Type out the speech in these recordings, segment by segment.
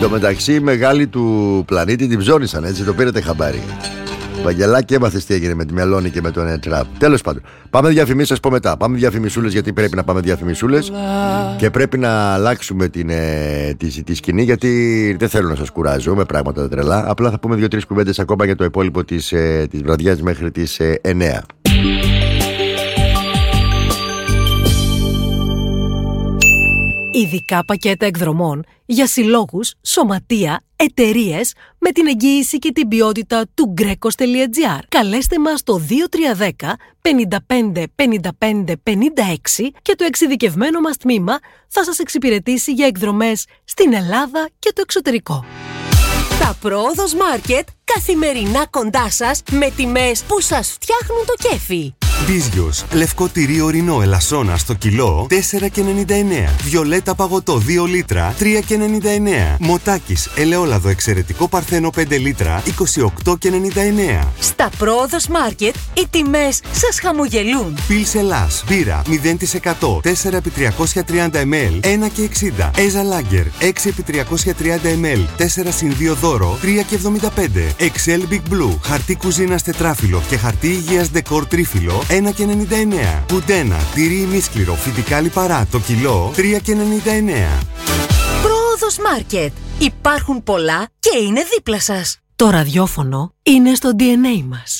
Εν τω μεταξύ, οι μεγάλοι του πλανήτη την ψώνησαν, έτσι, το πήρατε χαμπάρι. Βαγγελάκη, έμαθες τι έγινε με τη Μελώνη και με τον Τραμπ. Τέλος πάντων, πάμε διαφημίσεις, σας πω μετά. Πάμε διαφημισούλες, γιατί πρέπει να πάμε διαφημισούλες. Και πρέπει να αλλάξουμε τη σκηνή, γιατί δεν θέλω να σας κουράζω με πράγματα τρελά. Απλά θα πούμε 2-3 κουβέντες ακόμα για το υπόλοιπο της βραδιάς μέχρι τις 9. Ειδικά πακέτα εκδρομών για συλλόγους, σωματεία, εταιρείες με την εγγύηση και την ποιότητα του Greco.gr. Καλέστε μας στο 2310 55 55 56 και το εξειδικευμένο μας τμήμα θα σας εξυπηρετήσει για εκδρομές στην Ελλάδα και το εξωτερικό. Τα Πρόοδος Μάρκετ, καθημερινά κοντά σας με τιμές που σας φτιάχνουν το κέφι. Μπίζιος, λευκό τυρί ορεινό ελασσόνα στο κιλό 4,99. Βιολέτα παγωτό 2 λίτρα 3,99. Μοτάκης, ελαιόλαδο εξαιρετικό παρθένο 5 λίτρα 28,99. Στα Πρόοδος Μάρκετ οι τιμές σας χαμογελούν. Πιλς Ελλάς, μπύρα 0% 4x330 ml 1,60. Έζα Λάγκερ 6x330 ml 4x2 δώρο 3,75. Excel Big Blue, χαρτί κουζίνας τετράφυλλο και χαρτί υγείας δεκόρ τρίφυλλο 1,99. Κουντένα, τυρί ημίσκληρο, φυτικά λιπαρά, το κιλό 3,99. Πρόοδος Μάρκετ. Υπάρχουν πολλά και είναι δίπλα σας. Το ραδιόφωνο είναι στο DNA μας.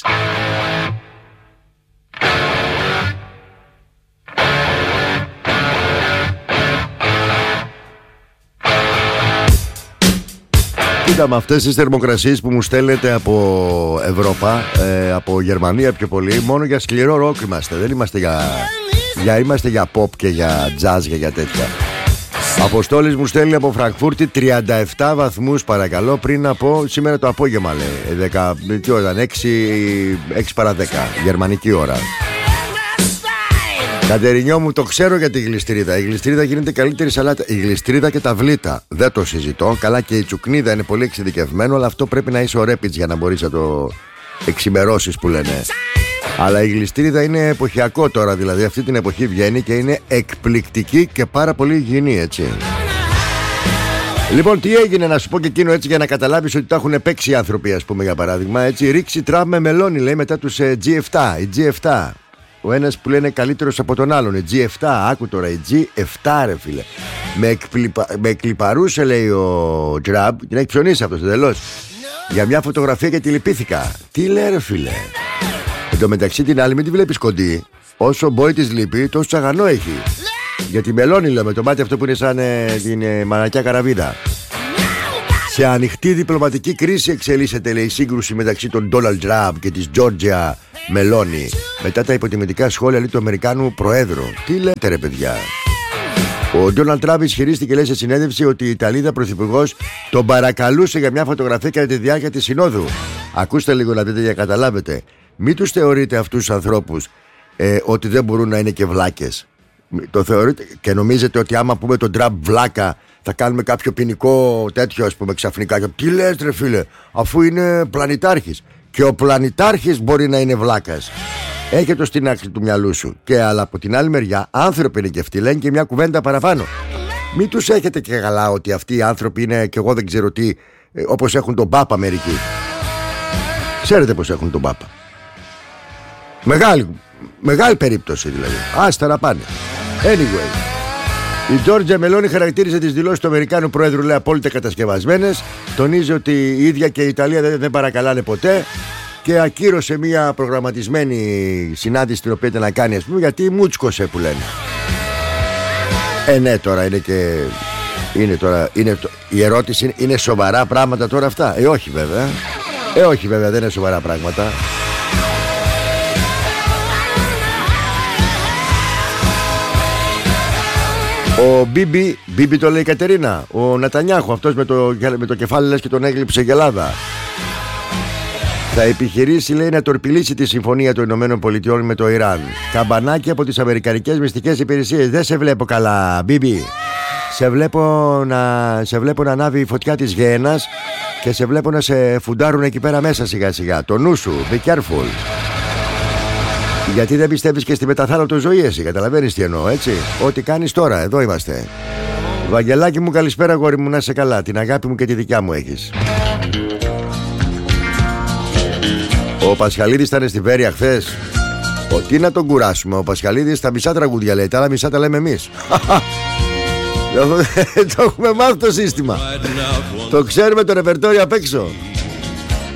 Κοίτα, με αυτές τις θερμοκρασίες που μου στέλνετε από Ευρώπα, από Γερμανία πιο πολύ, μόνο για σκληρό ροκ είμαστε. Δεν είμαστε είμαστε για pop και για jazz και για τέτοια. Αποστόλης μου στέλνει από Φραγκφούρτη 37 βαθμούς παρακαλώ, πριν από σήμερα το απόγευμα, λέει. Τι ώρα ήταν, 6 παρά 10 γερμανική ώρα. Κατερινιό μου, το ξέρω για τη γλιστρίδα. Η γλιστρίδα γίνεται καλύτερη σαλάτα. Η γλιστρίδα και τα βλήτα δεν το συζητώ. Καλά, και η τσουκνίδα είναι πολύ εξειδικευμένο, αλλά αυτό πρέπει να είσαι ο ρέπιτς για να μπορείς να το εξημερώσεις που λένε. Αλλά η γλιστρίδα είναι εποχιακό τώρα, δηλαδή αυτή την εποχή βγαίνει και είναι εκπληκτική και πάρα πολύ υγιεινή, έτσι. Λοιπόν, τι έγινε, να σου πω και εκείνο έτσι για να καταλάβεις ότι τα έχουν παίξει οι άνθρωποι, ας πούμε, για παράδειγμα. Έτσι, ρίξει Τραμπ με μελώνει, λέει, μετά τους G7. Η G7. Ο ένας που λένε καλύτερος από τον άλλον. Η G7, άκου τώρα, η G7 ρε φίλε. Με κλιπαρούσε, λέει ο Τραμπ, και να έχει ψωνίσει αυτός εντελώς. Για μια φωτογραφία και τη λυπήθηκα. Τι λέει ρε φίλε. Εν τω μεταξύ την άλλη μην τη βλέπεις κοντή. Όσο μπόι της λείπει, τόσο τσαγανό έχει. Γιατί μελώνει, λέω, με το μάτι αυτό που είναι σαν την μανακιά καραβίδα. Σε ανοιχτή διπλωματική κρίση εξελίσσεται, λέει, η σύγκρουση μεταξύ των Ντόναλντ Τραμπ και της Τζόρτζια Μελώνη μετά τα υποτιμητικά σχόλια, λέει, του Αμερικάνου Προέδρου. Τι λέτε ρε παιδιά. Ο Ντόναλντ Τραμπ ισχυρίστηκε, λέει, σε συνέντευξη ότι η Ιταλίδα πρωθυπουργός τον παρακαλούσε για μια φωτογραφία κατά τη διάρκεια της συνόδου. Ακούστε λίγο να δείτε για να καταλάβετε. Μην τους θεωρείτε αυτούς τους ανθρώπους ότι δεν μπορούν να είναι και βλάκες. Το θεωρείτε και νομίζετε ότι άμα πούμε τον Τραμπ βλάκα θα κάνουμε κάποιο ποινικό τέτοιο, ας πούμε, ξαφνικά. Τι λες ρε φίλε, αφού είναι πλανητάρχης. Και ο πλανητάρχης μπορεί να είναι βλάκας. Έχε το στην άκρη του μυαλού σου. Και αλλά από την άλλη μεριά, άνθρωποι είναι και αυτοί, λένε και μια κουβέντα παραπάνω. Μην τους έχετε και καλά ότι αυτοί οι άνθρωποι είναι και εγώ δεν ξέρω τι, όπως έχουν τον Πάπα μερικοί. Ξέρετε πως έχουν τον Πάπα. Μεγάλη περίπτωση δηλαδή. Άστα να πάνε. Anyway. Η Τζόρτζια Μελώνη χαρακτήρισε τις δηλώσεις του Αμερικάνου Πρόεδρου, λέει, απόλυτα κατασκευασμένες. Τονίζει ότι η ίδια και η Ιταλία δεν παρακαλάνε ποτέ. Και ακύρωσε μια προγραμματισμένη συνάντηση την οποία ήταν να κάνει, ας πούμε, γιατί μούτσκωσε που λένε. Ναι, τώρα είναι και... η ερώτηση είναι σοβαρά πράγματα τώρα αυτά. Όχι βέβαια. Όχι βέβαια, δεν είναι σοβαρά πράγματα. Ο Μπίμπι το λέει η Κατερίνα. Ο Νατανιάχου, αυτός με το κεφάλι λες και τον έγλειψε γελάδα. Θα επιχειρήσει, λέει, να τορπιλήσει τη συμφωνία των Ηνωμένων Πολιτειών με το Ιράν. Καμπανάκι από τις αμερικανικές μυστικές υπηρεσίες. Δεν σε βλέπω καλά, Μπίμπι. Σε βλέπω να ανάβει η φωτιά της γένας και σε βλέπω να σε φουντάρουν εκεί πέρα μέσα σιγά σιγά. Το νου σου, be careful. Γιατί δεν πιστεύεις και στη μεταθάνατο ζωή εσύ, καταλαβαίνεις τι εννοώ, έτσι. Ό,τι κάνεις τώρα, εδώ είμαστε. Βαγγελάκι μου, καλησπέρα γόρι μου, να είσαι καλά. Την αγάπη μου και τη δικιά μου έχεις. Ο Πασχαλίδης ήταν στη Βέρεια χθες. Τι να τον κουράσουμε. Ο Πασχαλίδης τα μισά τραγούδια λέει, τα άλλα μισά τα λέμε εμείς. Το έχουμε μάθει το σύστημα. Το ξέρουμε το ρεπερτόριο απ' έξω.